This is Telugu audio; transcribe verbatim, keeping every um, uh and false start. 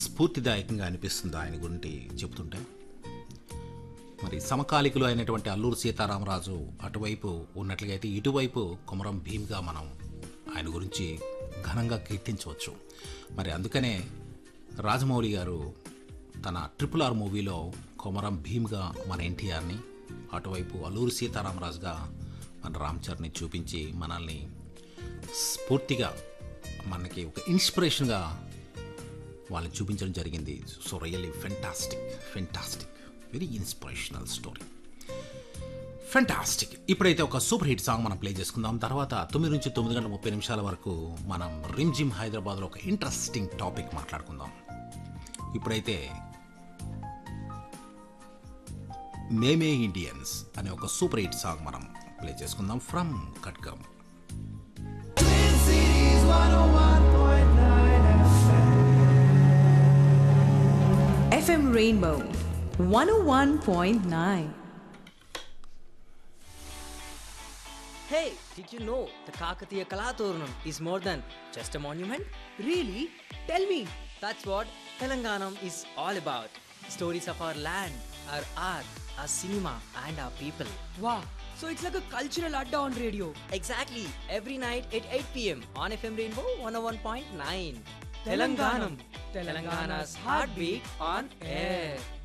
స్ఫూర్తిదాయకంగా అనిపిస్తుంది ఆయన గురించి చెబుతుంటే. మరి సమకాలికులు అయినటువంటి అల్లూరు సీతారామరాజు అటువైపు ఉన్నట్లుగా అయితే ఇటువైపు కొమరం భీమ్గా మనం ఆయన గురించి ఘనంగా కీర్తించవచ్చు. మరి అందుకనే రాజమౌళి గారు తన ట్రిపుల్ ఆర్ మూవీలో కొమరం భీమ్గా మన ఎన్టీఆర్ని, అటువైపు అల్లూరు సీతారామరాజుగా మన రామ్ చరణ్ని చూపించి మనల్ని స్ఫూర్తిగా మనకి ఒక ఇన్స్పిరేషన్గా వాళ్ళని చూపించడం జరిగింది. So really fantastic fantastic very inspirational story, fantastic. ఇప్పుడైతే ఒక సూపర్ హిట్ సాంగ్ మనం ప్లే చేసుకుందాం. తర్వాత తొమ్మిది నుంచి తొమ్మిది గంటల ముప్పై నిమిషాల వరకు మనం రిమ్ జిమ్ హైదరాబాద్లో ఒక ఇంట్రెస్టింగ్ టాపిక్ మాట్లాడుకుందాం. ఇప్పుడైతే మేమే ఇండియన్స్ అనే ఒక సూపర్ హిట్ సాంగ్ మనం ప్లే చేసుకుందాం ఫ్రమ్ ఖడ్గం. F M Rainbow one oh one point nine. Hey, did you know the Kakatiya Kalaturnam is more than just a monument? Really? Tell me. That's what Telanganam is all about. Stories of our land, our art, our cinema and our people. Wow. So it's like a cultural adda on radio. Exactly. Every night at eight p.m. on F M Rainbow one oh one point nine. Telanganam. Telangana's heartbeat on air.